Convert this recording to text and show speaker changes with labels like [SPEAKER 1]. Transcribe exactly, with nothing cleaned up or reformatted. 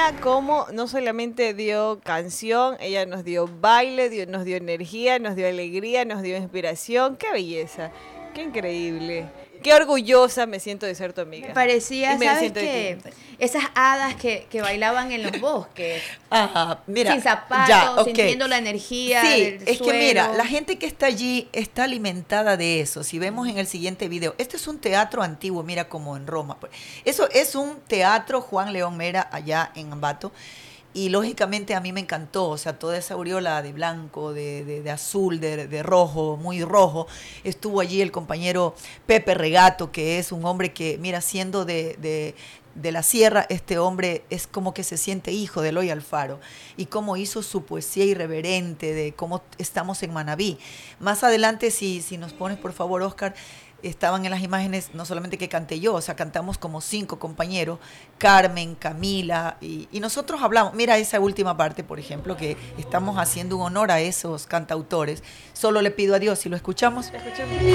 [SPEAKER 1] Mía cómo no solamente dio canción, ella nos dio baile, dio- nos dio energía, nos dio alegría, nos dio inspiración. ¡Qué belleza! ¡Qué increíble! ¡Qué orgullosa me siento de ser tu
[SPEAKER 2] Me
[SPEAKER 1] amiga! Y
[SPEAKER 2] parecía,
[SPEAKER 1] me
[SPEAKER 2] ¿sabes
[SPEAKER 1] siento de
[SPEAKER 2] qué?
[SPEAKER 1] ti.
[SPEAKER 2] Esas hadas que, que bailaban en los bosques,
[SPEAKER 3] Ajá, mira,
[SPEAKER 2] sin
[SPEAKER 3] ya,
[SPEAKER 2] zapatos,
[SPEAKER 3] ok.
[SPEAKER 2] sintiendo la energía
[SPEAKER 3] Sí,
[SPEAKER 2] del
[SPEAKER 3] es que mira,
[SPEAKER 2] suelo.
[SPEAKER 3] la gente que está allí está alimentada de eso. Si vemos en el siguiente video, este es un teatro antiguo, mira como en Roma. Pues. Eso es un teatro Juan León Mera allá en Ambato. Y lógicamente a mí me encantó, o sea, toda esa aureola de blanco, de, de, de azul, de, de rojo, muy rojo. Estuvo allí el compañero Pepe Regato, que es un hombre que, mira, siendo de, de, de la sierra, este hombre es como que se siente hijo de Eloy Alfaro. Y cómo hizo su poesía irreverente de cómo estamos en Manabí. Más adelante, si, si nos pones, por favor, Oscar, estaban en las imágenes, no solamente que canté yo, o sea, cantamos como cinco compañeros, Carmen, Camila, y, y nosotros hablamos, mira esa última parte, por ejemplo, que estamos haciendo un honor a esos cantautores. Solo le pido a Dios, si lo escuchamos.
[SPEAKER 1] Escuchemos.